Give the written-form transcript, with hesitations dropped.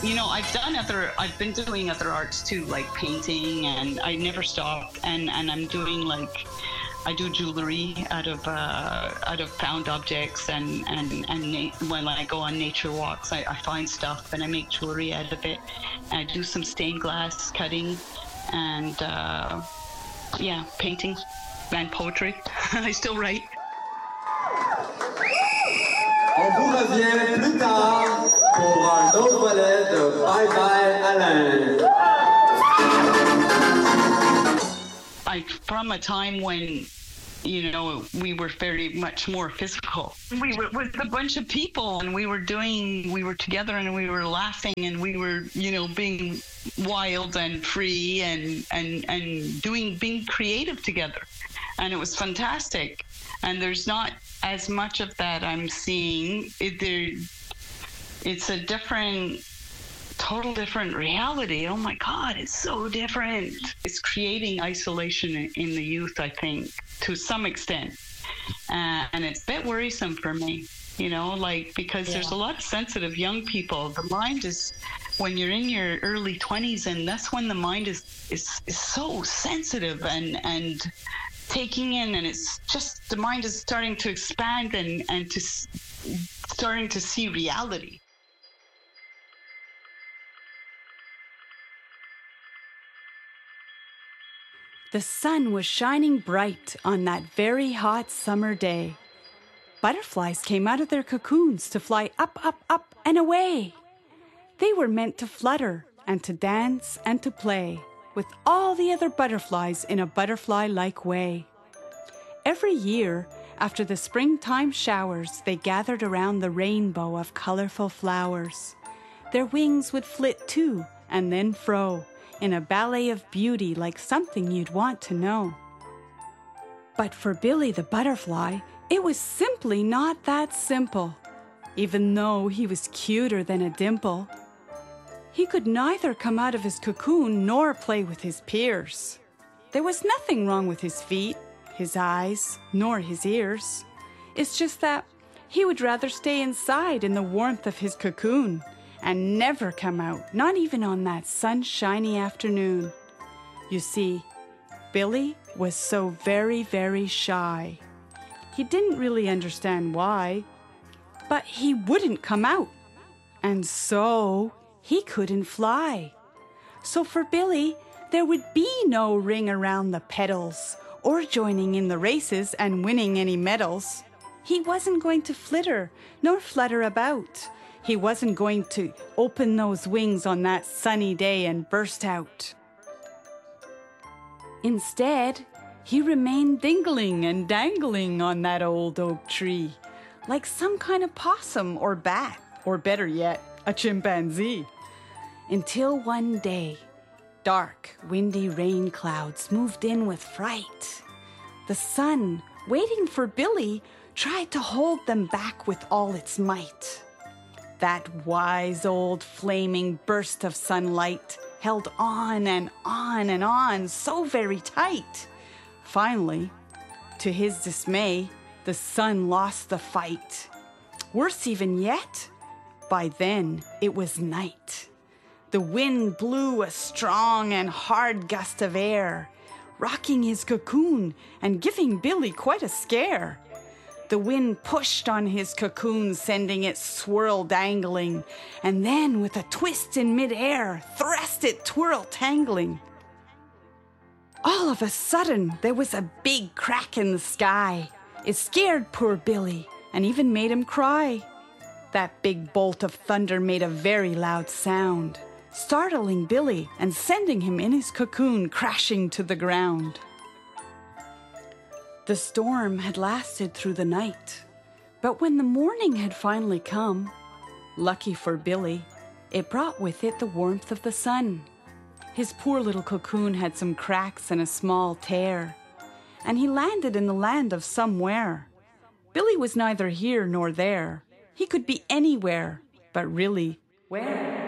I've been doing other arts too, like painting, and I never stop. And I'm doing like, I do jewelry out of found objects, when I go on nature walks, I find stuff and I make jewelry out of it. And I do some stained glass cutting, and painting and poetry. I still write. On vous revient plus tard pour un autre volet de Bye Bye Alain. From a time when, we were very much more physical. We were with a bunch of people, and we were together, and we were laughing, and we were, being wild and free and being creative together. And it was fantastic. And there's not as much of that I'm seeing. It's a total different reality. Oh my God, it's so different. It's creating isolation in the youth, I think, to some extent. And it's a bit worrisome for me, because there's a lot of sensitive young people. The mind is, when you're in your early 20s, and that's when the mind is so sensitive and taking in, and it's just, the mind is starting to expand and starting to see reality. The sun was shining bright on that very hot summer day. Butterflies came out of their cocoons to fly up, up, up and away. They were meant to flutter and to dance and to play with all the other butterflies in a butterfly-like way. Every year, after the springtime showers, they gathered around the rainbow of colorful flowers. Their wings would flit to and then fro in a ballet of beauty, like something you'd want to know. But for Billy the butterfly, it was simply not that simple, even though he was cuter than a dimple. He could neither come out of his cocoon nor play with his peers. There was nothing wrong with his feet, his eyes, nor his ears. It's just that he would rather stay inside in the warmth of his cocoon and never come out, not even on that sunshiny afternoon. You see, Billy was so very, very shy. He didn't really understand why, but he wouldn't come out, and so he couldn't fly. So for Billy, there would be no ring around the petals or joining in the races and winning any medals. He wasn't going to flitter nor flutter about. He wasn't going to open those wings on that sunny day and burst out. Instead, he remained dingling and dangling on that old oak tree, like some kind of possum or bat, or better yet, a chimpanzee. Until one day, dark, windy rain clouds moved in with fright. The sun, waiting for Billy, tried to hold them back with all its might. That wise old flaming burst of sunlight held on and on and on so very tight. Finally, to his dismay, the sun lost the fight. Worse even yet, by then it was night. The wind blew a strong and hard gust of air, rocking his cocoon and giving Billy quite a scare. The wind pushed on his cocoon, sending it swirl-dangling, and then, with a twist in mid-air, thrust it twirl-tangling. All of a sudden, there was a big crack in the sky. It scared poor Billy and even made him cry. That big bolt of thunder made a very loud sound, startling Billy and sending him in his cocoon crashing to the ground. The storm had lasted through the night, but when the morning had finally come, lucky for Billy, it brought with it the warmth of the sun. His poor little cocoon had some cracks and a small tear, and he landed in the land of somewhere. Billy was neither here nor there. He could be anywhere, but really, where?